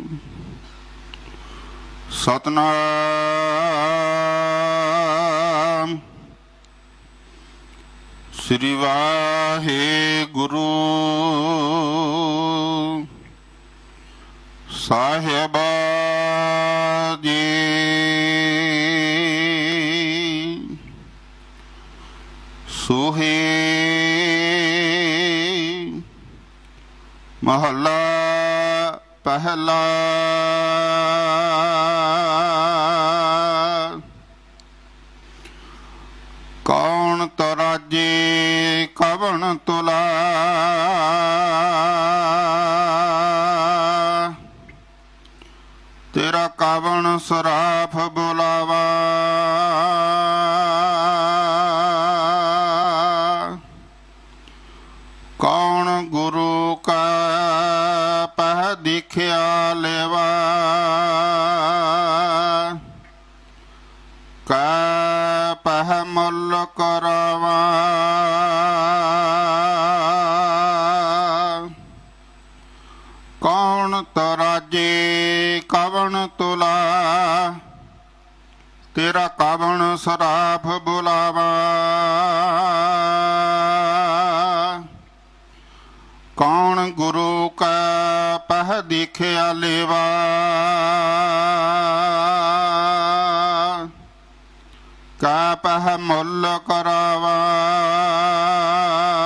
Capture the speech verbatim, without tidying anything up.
सतनाम श्री वाहेगुरु साहिबा जी। सोहे महला पहला। कौन तराजे कवन तुला, तेरा कवन सराफ बुलावा। कौन गुरु का पह दिखिया लेवा, कै पह मुल करावा। कौन तराजे कवन तुला, तेरा कवन सराफ बुलावा। कौन गुरु का पह दिखिया लेवा, कै पह मुल करावा।